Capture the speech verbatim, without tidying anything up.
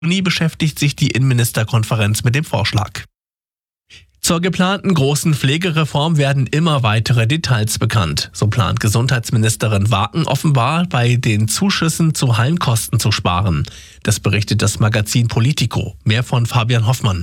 Juni beschäftigt sich die Innenministerkonferenz mit dem Vorschlag. Zur geplanten großen Pflegereform werden immer weitere Details bekannt. So plant Gesundheitsministerin Waken offenbar, bei den Zuschüssen zu Heimkosten zu sparen. Das berichtet das Magazin Politico. Mehr von Fabian Hoffmann.